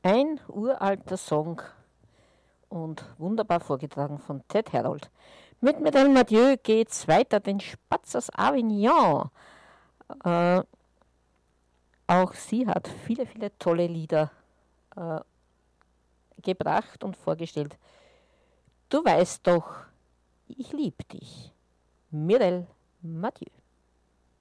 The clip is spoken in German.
Ein uralter Song und wunderbar vorgetragen von Ted Herold. Mit Mireille Mathieu geht's weiter, den Spatz aus Avignon. Äh, Auch sie hat viele, viele tolle Lieder äh, gebracht und vorgestellt. Du weißt doch, ich lieb dich. Mireille Mathieu.